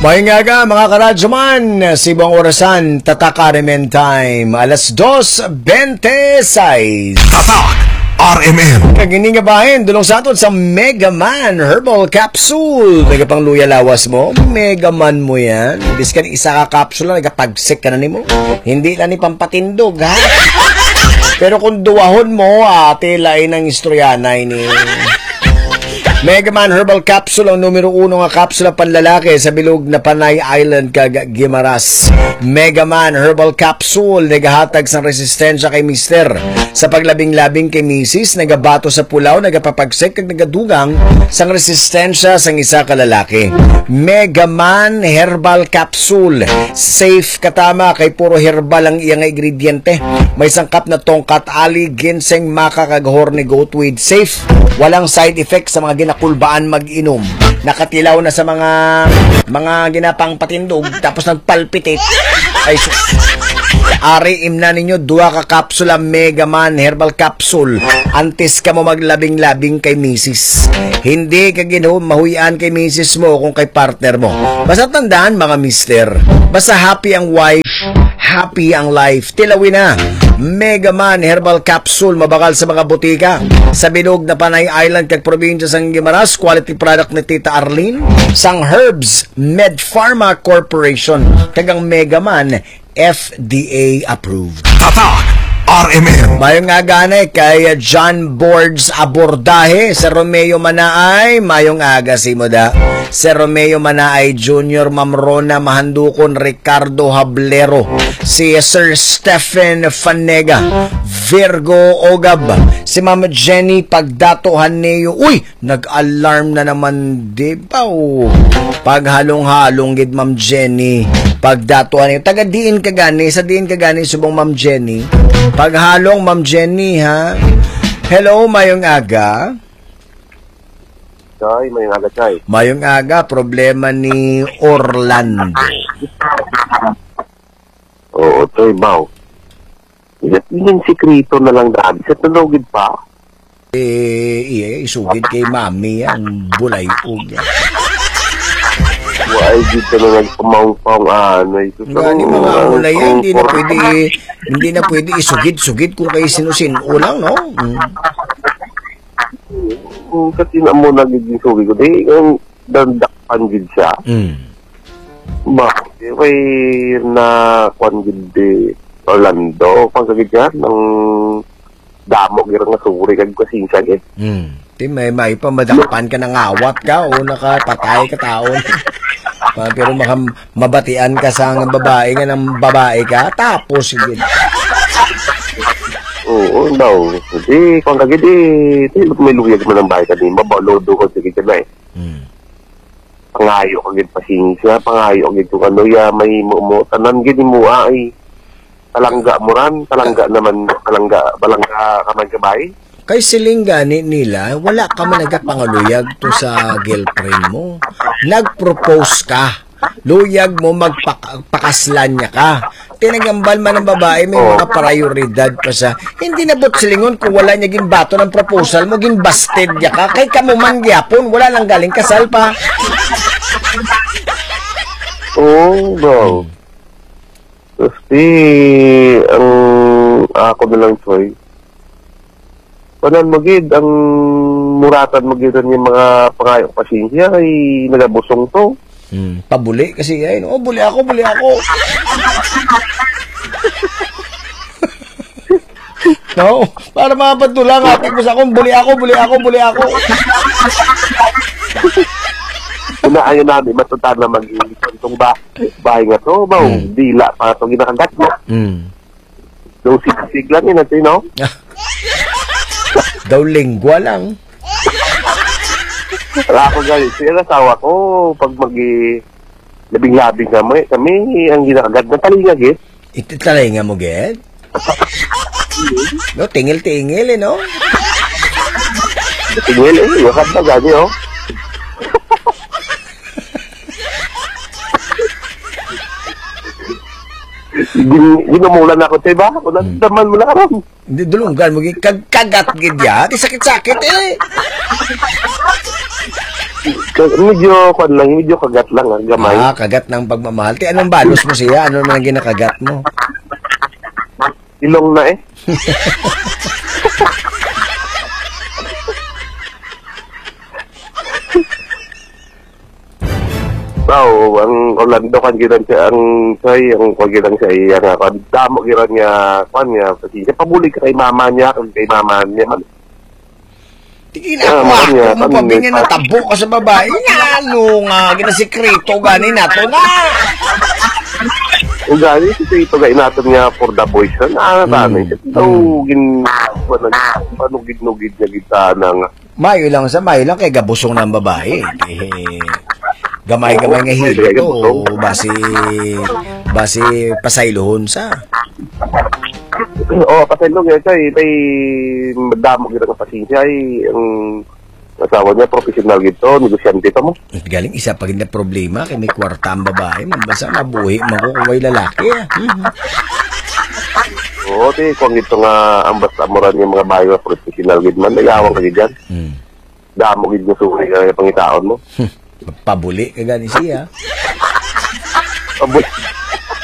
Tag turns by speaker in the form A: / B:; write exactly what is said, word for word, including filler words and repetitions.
A: May nga ka mga karadyoman, sibang orasan, Tatak R M N time, alas dos twenty-six.
B: Tatak R M N.
A: Kagining nga bahin, dulong sa aton sa Mega Man Herbal Capsule. Mega pang luya lawas mo, Mega Man mo yan. Ibis ka ni isa ka capsule na, nagapagsik ka na ni mo. Hindi na ni pampatindog, ha? Pero kung duwahon mo, ate, lain ang istoryanay ni... Mega Man Herbal Capsule ang numero uno nga kapsula panlalaki sa bilog na Panay Island kag Guimaras. Mega Man Herbal Capsule nagahatag sang resistensya kay mister sa paglabing-labing kay misis, nagabato sa pulaw, nagapapagsik kag nagadugang sang resistensya sang isa ka lalaki. Mega Man Herbal Capsule safe katama kay puro herbal ang iyang ingrediente. May sangkap na tongkat ali, ginseng, maka kag horny goatweed. Safe, walang side effects sa mga nakulbaan mag-inom, nakatilaw na sa mga mga ginapang patindog tapos nagpalpitate ay ari imna ninyo duha ka kapsula Mega Man Herbal Capsule antes ka mo maglabing-labing kay misis. Hindi ka ginom mahuyan kay misis mo kung kay partner mo. Basta tandaan mga mister, basta happy ang wife, happy ang life. Tilawin na Mega Man Herbal Capsule, mabakal sa mga butika sa bilog na Panay Island kag probinsya sang Guimaras. Quality product ni Tita Arlene sang Herbs Med Pharma Corporation kagang Mega Man F D A approved.
B: Tatak R M N.
A: Mayong nga gane kay John Boards Abordahe sa Romeo Manaay. Mayong aga si Moda si Romeo Manaay Junior, Ma'am Rona Mahandukon, Ricardo Hablero, si Sir Stephen Fanega, Virgo Ogab, si Ma'am Jenny Pagdato Haneo. Uy, nag-alarm na naman, di ba? Paghalong-halong gid Ma'am Jenny Pagdato Haneo. Taga diin ka gani, sa diin ka gani subong Ma'am Jenny. Paghalong Ma'am Jenny, ha? Hello, mayong aga.
C: Chay, mayong aga, Chay.
A: Mayong aga, problema ni Orlando.
C: Oo, Chay, Bao. Yung sikrito na lang dahil. Sa tanogid pa.
A: Eh, iya, isugid kay mami ang bulay uga.
C: Why, dito na nagpamaw-paw, ano.
A: Gani mga ulay yan, hindi na pwede, hindi na pwede isugid-sugid kung kayo sinusin. Ulang, no? Hmm.
C: Kung kasi na mo nagiging sugi ko, di, yung dandakpan gid siya.
A: Mm.
C: Bakit? May na kwan gid di Orlando, pang sagid yan, ng damo gira nga suri kag kasing siya gid.
A: Mm. Di may may pamadakpan ka ng awat ka o nakapatay ka taon. Uh, pero maka, mabatian ka sa babae nga ng babae ka, tapos sige.
C: Oo, daw. Hindi, kung kagid eh, may luyag mo ng bahay ka din, mabalodo ko, sige ka na eh.
A: Hmm.
C: Pangayo kagid pasingsa, pangayo kagid kung ano ya, may mo, tanan gid mo ay, talangga mo ran, talangga naman, talangga, balangga ka man kabay.
A: Kay siling gani nila, wala ka man nagapanguluyag to sa girlfriend mo. Nag-propose ka. Luyag mo, magpakaslan niya ka. Tinagambal man ng babae, may mga prioridad pa sa. Hindi na bot silingon kung wala niya ginbato ng proposal mo, ginbasted niya ka. Kay kamuman gyapon, wala lang galing kasal pa.
C: Oo, bro. Kasi, ang ako na lang, Choy, panan magid ang muratan magid yung mga pangayong pasensya ay nagabusong to.
A: Hmm, pabuli kasi ay no, oh, buli ako, buli ako. No, para mapatulang ating ko sa akong buli ako, buli ako, buli ako.
C: Inaayon namin matutan na magiging itong ba bahay nga to, ba, hmm. Dila pa ito ginakagat mo.
A: Hmm.
C: Daw siksik lang yun natin, no?
A: Daw lingwa lang.
C: Wala ako guys, yung asawa ko, pag magi labing-labing kami, kami ang ginakagat na talinga, get.
A: Ito talinga mo, get? No, tingil-tingil, eh, no?
C: Tingil, eh, yung kanta gani, oh. Ginumulan ako, diba? Kung nagdaman mo na karon.
A: Hindi, dulunggan mo, kag kagat gid ya. Di sakit-sakit, eh.
C: Medyo, kwan lang, medyo kagat lang, ah, gamay.
A: Ah, kagat ng pagmamahal. Ti, anong balos mo siya? Ano naman ang ginakagat mo?
C: Ilong na eh. So, ang Orlando kan gidan siya ang say ang kwan gidan siya iya nga kan damo gidan niya kwan niya kasi siya pabuli kay mama niya kay kay mama niya man.
A: Tingin
C: Ah,
A: ako ah,
C: makanya,
A: kung mo
C: kan,
A: pabingin
C: may-
A: na tabo ka sa babae, ano nga, ginasikreto gani na to na.
C: Ug gani si ito gay naton niya for the boys na na
A: Hmm.
C: siya. So gin kwan na panugid-nugid niya kita nang
A: Mayo lang sa mayo lang kay gabusong ng babae. Eh, gamay-gamay nga hilo to, basi, basi pasaylohon sa.
C: oh, patay lo nga siya may madamo gid ang pasensya ay ang asawa niya professional gito, negosyante ta mo.
A: Galing isa pag na problema kay may kwarta ang babae, mabasa mabuhi man ko kung may lalaki. Ah. Mhm.
C: Oo, di, kung ito nga ang basta mo rin yung mga bayo na professional gid man, nagawang ka gid dyan.
A: Hmm.
C: Damo gid mo suri ka pangitaon mo.
A: Pabuli ka gani siya.
C: Pabuli.